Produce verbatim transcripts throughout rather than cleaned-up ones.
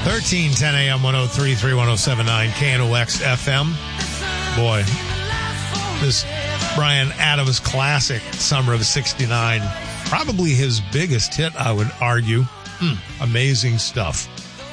thirteen ten a.m. one oh three point three, one oh seven point nine K N O X F M. Boy, this Bryan Adams classic, Summer of sixty-nine, probably his biggest hit, I would argue. Mm, amazing stuff.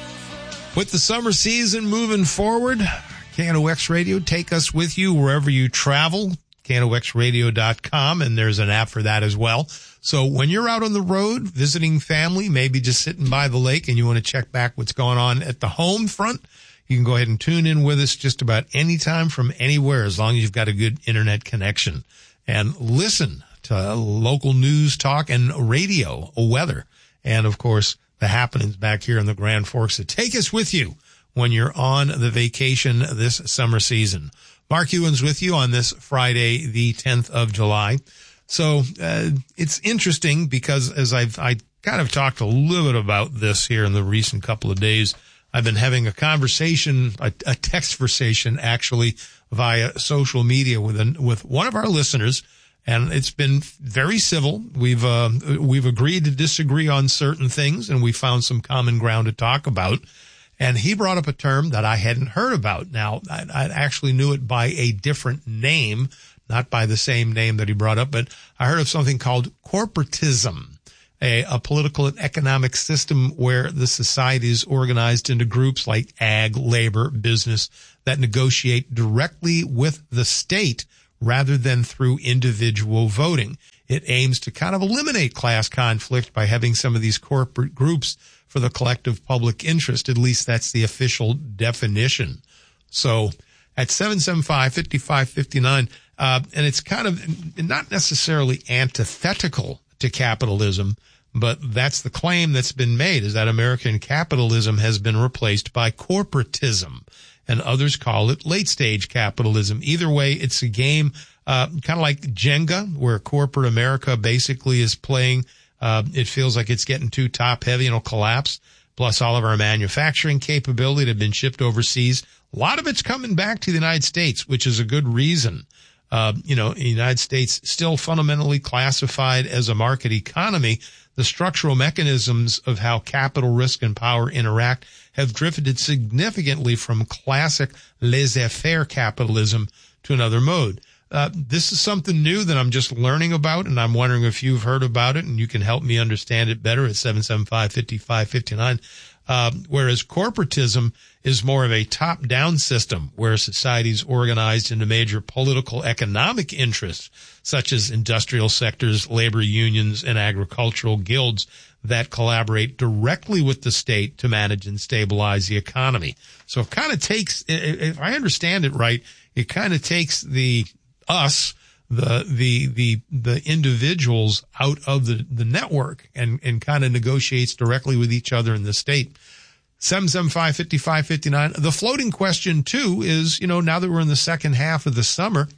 With the summer season moving forward, K N O X Radio, take us with you wherever you travel, K N O X radio dot com, and there's an app for that as well. So when you're out on the road visiting family, maybe just sitting by the lake and you want to check back what's going on at the home front, you can go ahead and tune in with us just about any time from anywhere, as long as you've got a good internet connection, and listen to local news, talk, and radio, weather, and of course the happenings back here in the Grand Forks. So take us with you when you're on the vacation this summer season. Mark Ewan's with you on this Friday, the tenth of July. So uh, it's interesting because as I've I kind of talked a little bit about this here in the recent couple of days, I've been having a conversation, a, a textversation actually, via social media with an, with one of our listeners, and it's been very civil. We've uh, we've agreed to disagree on certain things, and we found some common ground to talk about. And he brought up a term that I hadn't heard about. Now, I, I actually knew it by a different name, not by the same name that he brought up, but I heard of something called corporatism, a, a political and economic system where the society is organized into groups like ag, labor, business that negotiate directly with the state rather than through individual voting. It aims to kind of eliminate class conflict by having some of these corporate groups for the collective public interest. At least that's the official definition. So at seven seven five, five five five nine, uh, and it's kind of not necessarily antithetical to capitalism, but that's the claim that's been made, is that American capitalism has been replaced by corporatism, and others call it late-stage capitalism. Either way, it's a game uh, kind of like Jenga, where corporate America basically is playing. Uh, it feels like it's getting too top-heavy and it'll collapse, plus all of our manufacturing capability that have been shipped overseas. A lot of it's coming back to the United States, which is a good reason. Uh, you know, the United States still fundamentally classified as a market economy. The structural mechanisms of how capital, risk, and power interact have drifted significantly from classic laissez-faire capitalism to another mode. Uh, this is something new that I'm just learning about, and I'm wondering if you've heard about it and you can help me understand it better at seven seven five, five five five nine. Uh, whereas corporatism is more of a top-down system where society is organized into major political economic interests, such as industrial sectors, labor unions, and agricultural guilds that collaborate directly with the state to manage and stabilize the economy. So it kind of takes, if I understand it right, it kind of takes the us, the, the, the, the individuals out of the, the network and, and kind of negotiates directly with each other in the state. seven seven five, five five five nine. The floating question too is, you know, now that we're in the second half of the summer,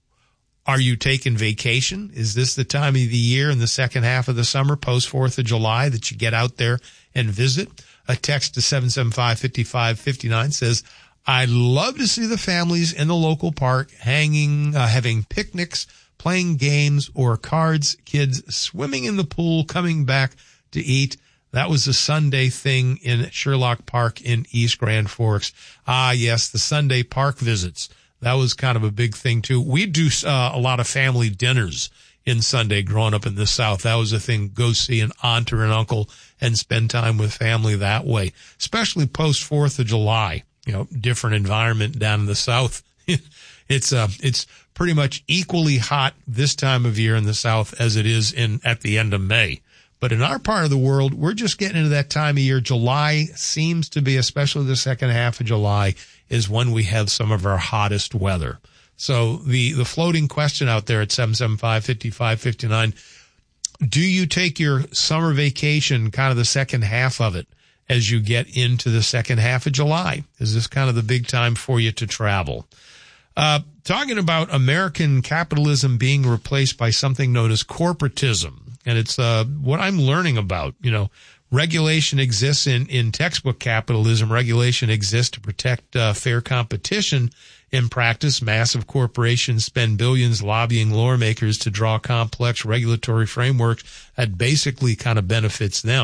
are you taking vacation? Is this the time of the year in the second half of the summer, post fourth of July, that you get out there and visit? A text to seven seven five, five five five nine says, I'd love to see the families in the local park hanging, uh, having picnics, playing games or cards, kids swimming in the pool, coming back to eat. That was a Sunday thing in Sherlock Park in East Grand Forks. Ah, yes, the Sunday park visits. That was kind of a big thing too. We do uh, a lot of family dinners in Sunday growing up in the South. That was a thing. Go see an aunt or an uncle and spend time with family that way, especially post fourth of July. You know, different environment down in the South. It's uh, it's pretty much equally hot this time of year in the South as it is in at the end of May. But in our part of the world, we're just getting into that time of year. July seems to be, especially the second half of July, is when we have some of our hottest weather. So the, the floating question out there at seven seven five, five five five nine, do you take your summer vacation, kind of the second half of it, as you get into the second half of July? Is this kind of the big time for you to travel? Uh, talking about American capitalism being replaced by something known as corporatism. And it's, uh, what I'm learning about. You know, regulation exists in, in textbook capitalism. Regulation exists to protect, uh, fair competition. In practice, massive corporations spend billions lobbying lawmakers to draw complex regulatory frameworks that basically kind of benefits them.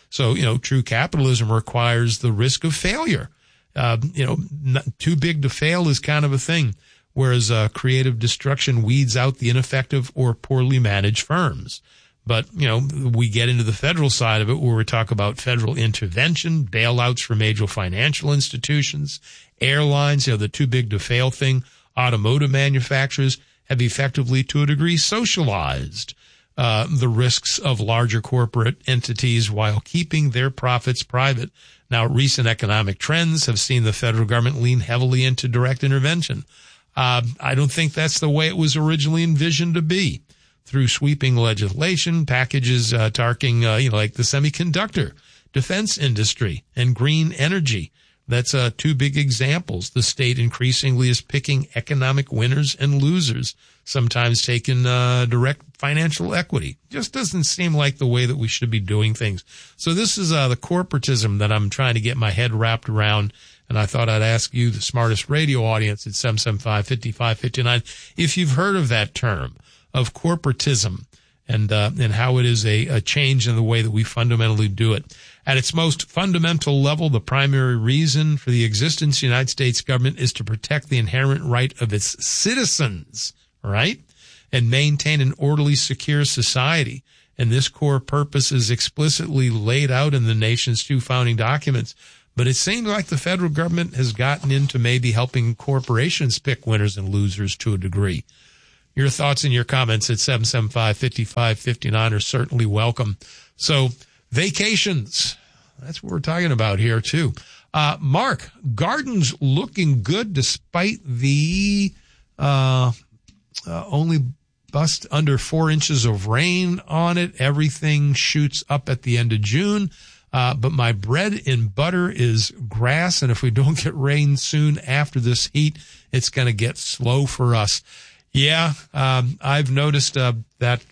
So, you know, true capitalism requires the risk of failure. Uh, you know, not, too big to fail is kind of a thing, whereas uh, creative destruction weeds out the ineffective or poorly managed firms. But, you know, we get into the federal side of it where we talk about federal intervention, bailouts for major financial institutions, airlines, you know, the too big to fail thing. Automotive manufacturers have effectively, to a degree, socialized uh, the risks of larger corporate entities while keeping their profits private. Now, recent economic trends have seen the federal government lean heavily into direct intervention. Uh, I don't think that's the way it was originally envisioned to be. Through sweeping legislation, packages uh, targeting, uh, you know, like the semiconductor, defense industry, and green energy. That's uh, two big examples. The state increasingly is picking economic winners and losers, sometimes taking uh, direct financial equity. Just doesn't seem like the way that we should be doing things. So this is uh, the corporatism that I'm trying to get my head wrapped around. And I thought I'd ask you, the smartest radio audience at seven seven five, five five five nine, if you've heard of that term of corporatism and uh, and how it is a, a change in the way that we fundamentally do it. At its most fundamental level, the primary reason for the existence of the United States government is to protect the inherent right of its citizens, right, and maintain an orderly, secure society. And this core purpose is explicitly laid out in the nation's two founding documents. But it seems like the federal government has gotten into maybe helping corporations pick winners and losers to a degree. Your thoughts and your comments at seven seven five, five five five nine are certainly welcome. So, vacations. That's what we're talking about here, too. Uh, Mark, gardens looking good despite the uh, uh, only bust under four inches of rain on it. Everything shoots up at the end of June. Uh, but my bread and butter is grass, and if we don't get rain soon after this heat, it's going to get slow for us. Yeah, um, I've noticed uh, that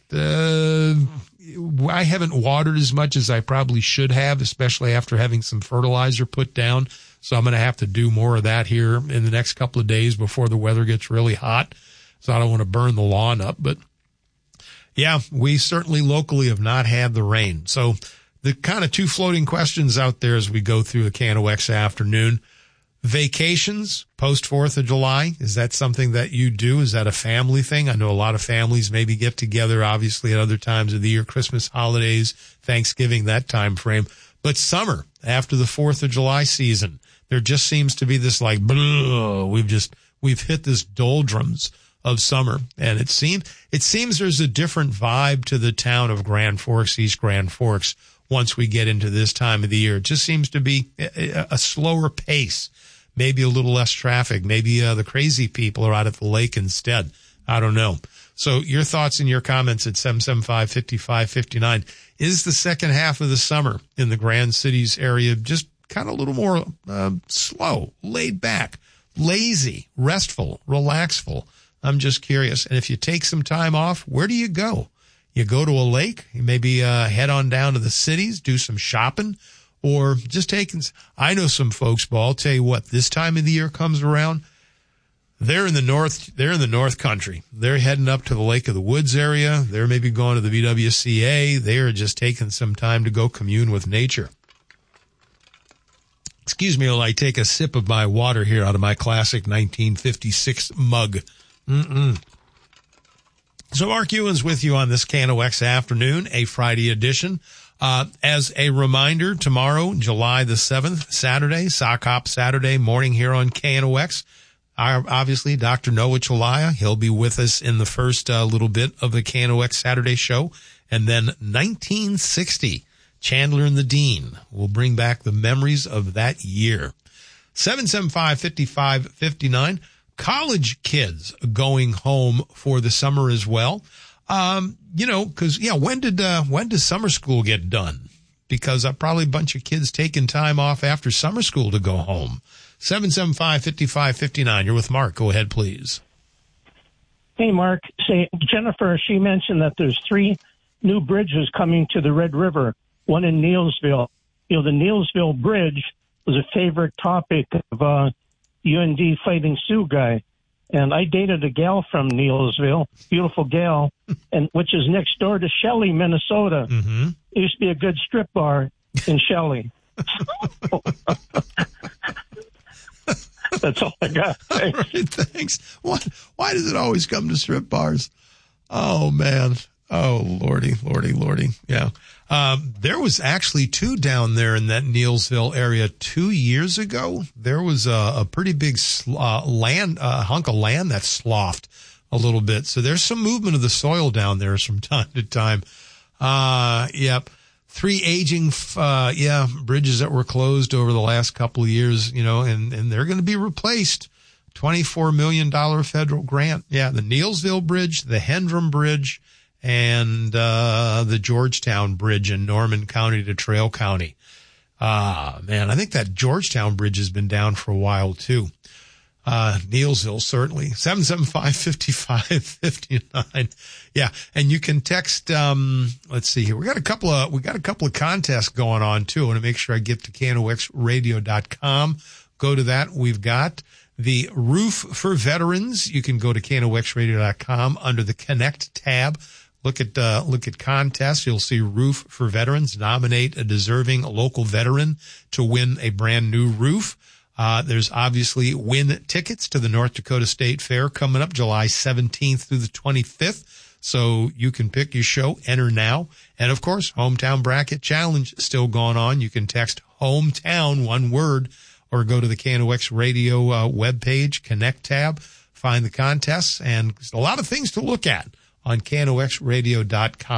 uh, I haven't watered as much as I probably should have, especially after having some fertilizer put down. So I'm going to have to do more of that here in the next couple of days before the weather gets really hot. So I don't want to burn the lawn up. But, yeah, we certainly locally have not had the rain. So the kind of two floating questions out there as we go through the K N O X afternoon. Vacations post fourth of July, is that something that you do? Is that a family thing? I know a lot of families maybe get together, obviously, at other times of the year, Christmas, holidays, Thanksgiving, that time frame. But summer, after the fourth of July season, there just seems to be this like, blah, we've just, we've hit this doldrums of summer. And it seems, it seems there's a different vibe to the town of Grand Forks, East Grand Forks, once we get into this time of the year. It just seems to be a, a slower pace. Maybe a little less traffic. Maybe uh, the crazy people are out at the lake instead. I don't know. So your thoughts and your comments at seven seven five, five five five nine. Is the second half of the summer in the Grand Cities area just kind of a little more uh, slow, laid back, lazy, restful, relaxful? I'm just curious. And if you take some time off, where do you go? You go to a lake, you maybe uh, head on down to the cities, do some shopping, or just taking, I know some folks, but I'll tell you what, this time of the year comes around, they're in the north, they're in the North Country. They're heading up to the Lake of the Woods area. They're maybe going to the B W C A. They are just taking some time to go commune with nature. Excuse me while I take a sip of my water here out of my classic nineteen fifty-six mug. Mm-mm. So Mark Ewan's with you on this K N O X afternoon, a Friday edition. Uh, as a reminder, tomorrow, July the seventh, Saturday, Sock Hop Saturday morning here on K N O X. Our, obviously, Doctor Noah Chalaya, he'll be with us in the first uh, little bit of the K N O X Saturday show. And then nineteen sixty, Chandler and the Dean will bring back the memories of that year. seven seven five, five five five nine, college kids going home for the summer as well. Um, you know, cause yeah, when did, uh, when does summer school get done? Because uh, probably a bunch of kids taking time off after summer school to go home. seven seven five, five five five nine. You're with Mark. Go ahead, please. Hey, Mark. Say, Jennifer, she mentioned that there's three new bridges coming to the Red River, one in Neillsville. You know, the Neillsville Bridge was a favorite topic of, uh, U N D Fighting Sioux guy. And I dated a gal from Neillsville, beautiful gal, and which is next door to Shelley, Minnesota. Mm-hmm. It used to be a good strip bar. in Shelley. That's all I got. Thanks. All right, thanks. What? Why does it always come to strip bars? Oh, man. Oh, Lordy, Lordy, Lordy. Yeah. Um, there was actually two down there in that Neilsville area two years ago. There was a, a pretty big sl- uh, land, uh, hunk of land that sloughed a little bit. So there's some movement of the soil down there from time to time. Uh, yep. Three aging, uh, yeah, bridges that were closed over the last couple of years, you know, and, and they're going to be replaced. twenty-four million dollars federal grant. Yeah. The Neilsville Bridge, the Hendrum Bridge, and, uh, the Georgetown Bridge in Norman County to Trail County. Ah, man, I think that Georgetown Bridge has been down for a while too. Uh, Neilsville, certainly. seven seven five, five five five nine. Yeah. And you can text, um, let's see here. We got a couple of, we got a couple of contests going on too. I want to make sure I get to K N O X radio dot com. Go to that. We've got the Roof for Veterans. You can go to K N O X radio dot com under the Connect tab. Look at, uh, look at contests. You'll see Roof for Veterans. Nominate a deserving local veteran to win a brand new roof. Uh, there's obviously win tickets to the North Dakota State Fair coming up July seventeenth through the twenty-fifth. So you can pick your show, enter now. And of course, Hometown Bracket Challenge still going on. You can text hometown, one word, or go to the K N O X radio uh, webpage, Connect tab, find the contests, and a lot of things to look at on K N O X radio dot com.